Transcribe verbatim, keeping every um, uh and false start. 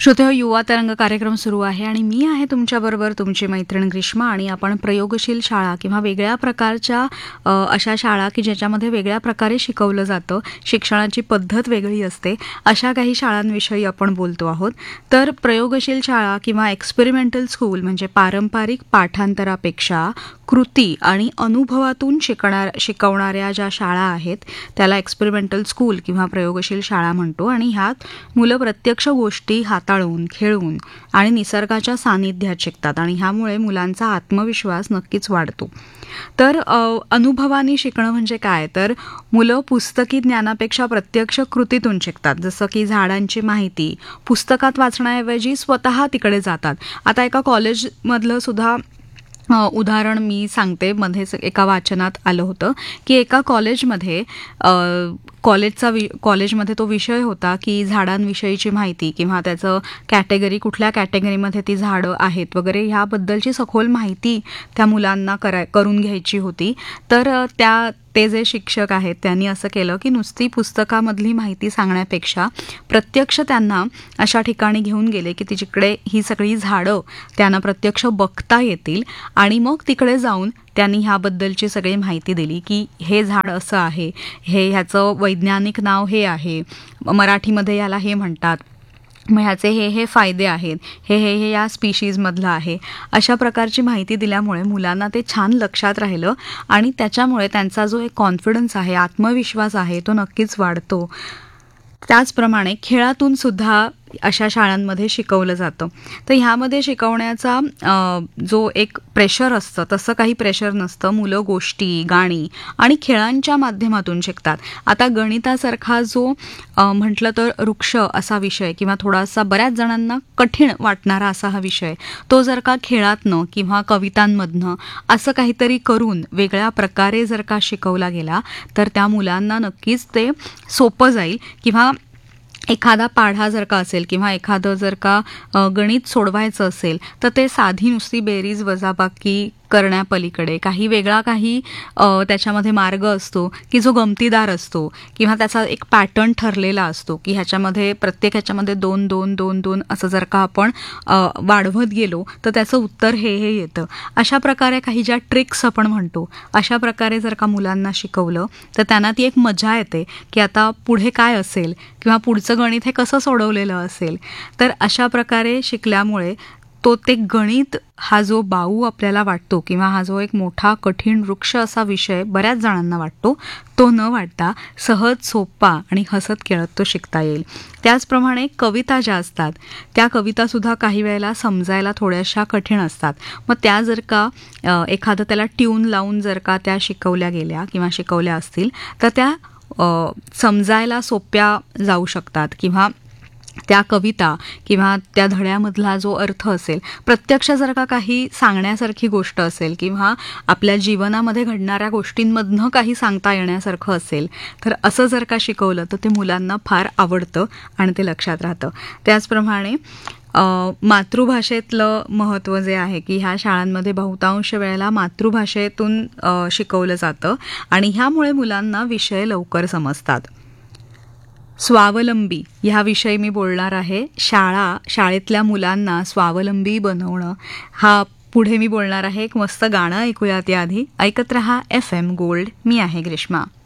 श्रोते हो, युवा तरंग कार्यक्रम सुरू आहे आणि मी आहे तुमच्याबरोबर तुमची मैत्रीण ग्रीष्मा. आणि आपण प्रयोगशील शाळा किंवा वेगळ्या प्रकारच्या अ, अशा शाळा की ज्याच्यामध्ये वेगळ्या प्रकारे शिकवलं जातं, शिक्षणाची पद्धत वेगळी असते, अशा काही शाळांविषयी आपण बोलतो आहोत. तर प्रयोगशील शाळा किंवा एक्सपेरिमेंटल स्कूल म्हणजे पारंपरिक पाठांतरापेक्षा कृती आणि अनुभवातून शिकणार शिकवणाऱ्या ज्या शाळा आहेत त्याला एक्सपेरिमेंटल स्कूल किंवा प्रयोगशील शाळा म्हणतो. आणि ह्यात मुलं प्रत्यक्ष गोष्टी हाताळून, खेळून आणि निसर्गाच्या सानिध्यात शिकतात आणि ह्यामुळे मुलांचा आत्मविश्वास नक्कीच वाढतो. तर अ, अनुभवाने शिकणं म्हणजे काय, तर मुलं पुस्तकी ज्ञानापेक्षा प्रत्यक्ष कृतीतून शिकतात. जसं की झाडांची माहिती पुस्तकात वाचण्याऐवजी स्वतः तिकडे जातात. आता एका कॉलेजमधलं सुद्धा अ, उदाहरण मी सांगते. मध्येच एका वाचनात आलं होतं की एका कॉलेजमध्ये अ, कॉलेजचा वि कॉलेजमध्ये तो विषय होता की झाडांविषयीची माहिती किंवा त्याचं कॅटेगरी, कुठल्या कॅटेगरीमध्ये ती झाडं आहेत वगैरे ह्याबद्दलची सखोल माहिती त्या मुलांना करा करून घ्यायची होती. तर अ, त्या ते जे शिक्षक आहेत त्यांनी असं केलं की नुसती पुस्तकामधली माहिती सांगण्यापेक्षा प्रत्यक्ष त्यांना अशा ठिकाणी घेऊन गेले की तिकडे ही सगळी झाडं त्यांना प्रत्यक्ष बघता येतील आणि मग तिकडे जाऊन त्यांनी ह्याबद्दलची सगळी माहिती दिली की हे झाड असं आहे, हे ह्याचं वैज्ञानिक नाव हे आहे, मराठीमध्ये याला हे म्हणतात, मग ह्याचे हे हे फायदे आहेत, हे हे हे या स्पीशीजमधलं आहे. अशा प्रकारची माहिती दिल्यामुळे मुलांना ते छान लक्षात राहिलं आणि त्याच्यामुळे त्यांचा जो एक कॉन्फिडन्स आहे, आत्मविश्वास आहे, तो नक्कीच वाढतो. त्याचप्रमाणे खेळातून सुद्धा अशा शाळांमध्ये शिकवलं जातं. तर ह्यामध्ये शिकवण्याचा अ, जो एक प्रेशर असतं तसं काही प्रेशर नसतं. मुलं गोष्टी, गाणी आणि खेळांच्या माध्यमातून शिकतात. आता गणितासारखा जो अ, म्हटलं तर वृक्ष असा विषय किंवा थोडासा बऱ्याच जणांना कठीण वाटणारा असा हा विषय, तो जर का खेळातनं किंवा कवितांमधनं असं काहीतरी करून वेगळ्या प्रकारे जर का शिकवला गेला तर त्या मुलांना नक्कीच ते सोपं जाईल. किंवा एखादा पाढा जर का असेल किंवा एखादं जर का अ, गणित सोडवायचं असेल तर ते साधी नुसती बेरीज वजाबाकी करण्यापलीकडे काही वेगळा काही अ, त्याच्यामध्ये मार्ग असतो की जो गमतीदार असतो किंवा त्याचा एक पॅटर्न ठरलेला असतो की ह्याच्यामध्ये प्रत्येक ह्याच्यामध्ये दोन दोन दोन दोन असं जर का आपण अ, वाढवत गेलो तर त्याचं उत्तर हे हे येतं. अशा प्रकारे काही ज्या ट्रिक्स आपण म्हणतो अशा प्रकारे जर का मुलांना शिकवलं तर त्यांना ती एक मजा येते की आता पुढे काय असेल किंवा पुढचं गणित हे कसं सोडवलेलं असेल. तर अशा प्रकारे शिकल्यामुळे तो ते गणित हा जो बाऊ आपल्याला वाटतो किंवा हा जो एक मोठा कठीण वृक्ष असा विषय बऱ्याच जणांना वाटतो, तो न वाटता सहज, सोपा आणि हसत खेळत तो शिकता येईल. त्याचप्रमाणे कविता ज्या असतात त्या कवितासुद्धा काही वेळेला समजायला थोड्याशा कठीण असतात. मग त्या जर का अ, एखादं त्याला ट्यून लावून जर का त्या शिकवल्या गेल्या किंवा शिकवल्या असतील तर त्या अ, समजायला सोप्या जाऊ शकतात. किंवा त्या कविता किंवा त्या धड्यामधला जो अर्थ असेल, प्रत्यक्ष जर का काही सांगण्यासारखी गोष्ट असेल किंवा आपल्या जीवनामध्ये घडणाऱ्या गोष्टींमधनं काही सांगता येण्यासारखं असेल तर असं जर का शिकवलं तर ते मुलांना फार आवडतं आणि ते लक्षात राहतं. त्याचप्रमाणे अ, मातृभाषेतलं महत्त्व जे आहे की ह्या शाळांमध्ये बहुतांश वेळेला मातृभाषेतून अ, शिकवलं जातं आणि ह्यामुळे मुलांना विषय लवकर समजतात. स्वावलंबी ह्याविषयी मी बोलणार आहे. शाळा शाळेतल्या मुलांना स्वावलंबी बनवणं हा पुढे मी बोलणार आहे. एक मस्त गाणं ऐकूयात याआधी. ऐकत रहा एफ एम गोल्ड. मी आहे ग्रीष्मा.